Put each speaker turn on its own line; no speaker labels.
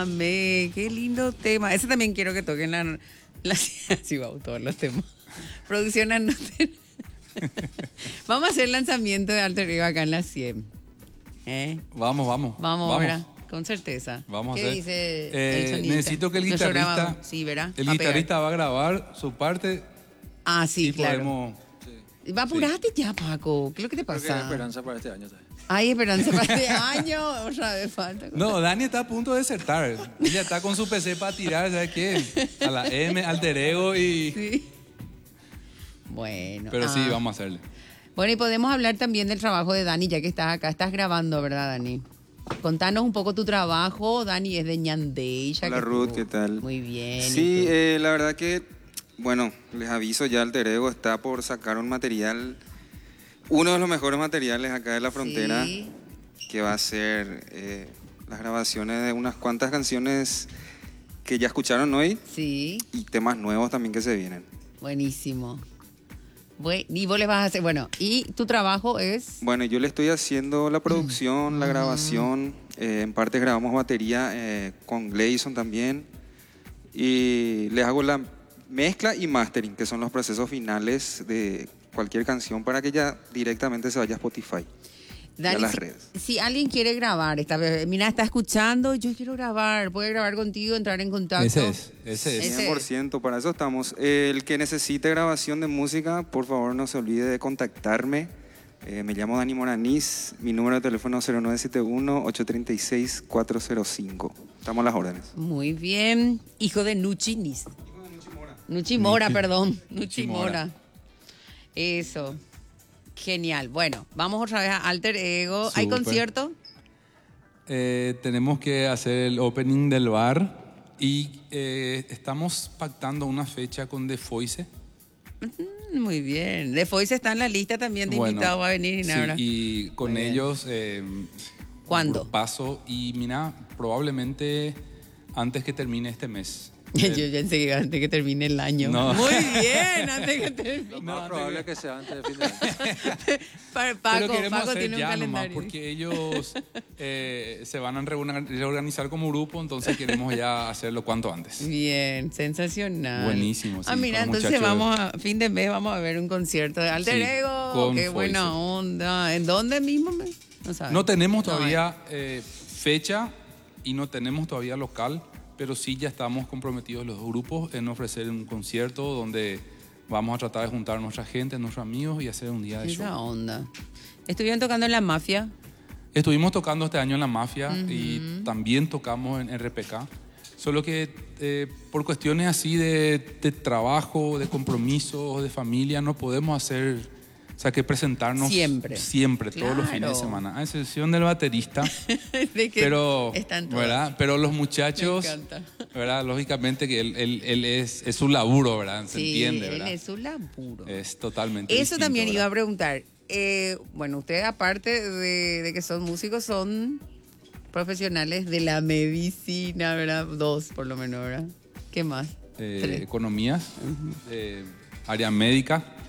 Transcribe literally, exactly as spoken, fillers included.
Amé, qué lindo tema. Ese también quiero que toquen la... la sí, wow, todos los temas. Producción anoten. Vamos a hacer el lanzamiento de Alter Ego acá en la cien. ¿Eh?
Vamos, vamos.
Vamos,
vamos.
¿verdad? Con certeza.
Vamos
¿Qué
a hacer.
dice
Eh,
el sonidista?
necesito que el
Nuestro
guitarrista,
grabador. Sí, ¿verdad?
el
Va a
guitarrista va a grabar su parte.
Ah, sí,
y
claro.
podemos.
Va, apurate sí. ya, Paco. ¿Qué es lo que te
Creo
pasa?
que hay esperanza para este año, ¿sabes?
Hay esperanza para este año. Otra vez falta.
No, Dani está a punto de desertar. Ella está con su P C para tirar, ¿sabes qué? A la M, Alter Ego y.
Sí. Bueno.
Pero
ah.
sí, vamos a hacerle.
Bueno, y podemos hablar también del trabajo de Dani, ya que estás acá. Estás grabando, ¿verdad, Dani? Contanos un poco tu trabajo. Dani es de Ñandey.
Hola, Ruth, ¿qué tal?
Muy bien.
Sí, eh, la verdad que, bueno, les aviso ya, Alter Ego está por sacar un material, uno de los mejores materiales acá de la frontera,
Sí.
que va a ser eh, las grabaciones de unas cuantas canciones que ya escucharon hoy
Sí,
y temas nuevos también que se vienen.
buenísimo. Bue- y vos le vas a hacer, bueno, y tu trabajo es...
Bueno, yo le estoy haciendo la producción, la grabación, eh, en parte grabamos batería eh, con Gleison también, y les hago la mezcla y mastering, que son los procesos finales de cualquier canción para que ya directamente se vaya a Spotify.
Dani,
a las
si-
redes.
Si alguien quiere grabar, esta vez, mira, está escuchando, yo quiero grabar, puede grabar contigo, entrar en contacto.
Ese es, ese es.
Ese-
cien por ciento, para eso estamos. El que necesite grabación de música, por favor no se olvide de contactarme. Eh, me llamo Dani Moranís, mi número de teléfono es cero nueve siete uno, ocho tres seis, cuatro cero cinco. Estamos a las órdenes.
Muy bien. Hijo de Nuchi Nis. Nuchi Mora,
Nuchi-
perdón. Nuchi
Nuchi
Mora.
Mora.
Eso. Genial. Bueno, vamos otra vez a Alter Ego. ¿Hay
Súper.
concierto?
Eh, tenemos que hacer el opening del bar y eh, estamos pactando una fecha con The Voice.
Mm, Muy bien. The Voice está en la lista también de
Bueno,
invitados a venir y
sí,
nada.
y con
Muy bien.
ellos eh,
¿Cuándo?
paso y mira, probablemente antes que termine este mes.
Yo ya enseguida, antes que termine el año.
No.
Muy bien, antes que termine.
Lo
No,
más probable es que sea antes de fin de año.
Pa-
Pero
Paco,
queremos
Paco
hacer
tiene un
ya nomás
calendario.
porque ellos eh, se van a reorgan- reorganizar como grupo, entonces queremos ya hacerlo cuanto antes.
Bien, sensacional.
Buenísimo, sí,
Ah, mira,
con los
entonces
muchachos.
vamos a fin de mes vamos a ver un concierto de Alter
Sí,
Ego.
con
Qué buena
Voices.
onda. ¿En dónde mismo? me- No sabes.
No tenemos
No,
todavía eh, fecha y no tenemos todavía local, pero sí ya estamos comprometidos los grupos en ofrecer un concierto donde vamos a tratar de juntar a nuestra gente, a nuestros amigos y hacer un día de
Esa
show.
onda. Estuvieron tocando en La Mafia.
Estuvimos tocando este año en La Mafia y también tocamos en R P K, solo que eh, por cuestiones así de, de trabajo, de compromiso, de familia, no podemos hacer... O sea, que presentarnos
Siempre.
siempre, todos los fines de
Claro.
semana, a excepción del baterista.
De que
Pero,
están todas.
¿verdad? Pero los muchachos,
Me encanta.
¿verdad? Lógicamente que él, él- él es, es su laburo, ¿verdad? Se
Sí,
entiende,
él
¿verdad?
es un laburo.
Es totalmente
Eso
distinto,
también iba a
¿verdad?
preguntar. Eh, bueno, ustedes aparte de, de que son músicos, son profesionales de la medicina, ¿verdad? Dos, por lo menos, ¿verdad? ¿Qué más?
Eh,
Tres.
economías, eh, área médica,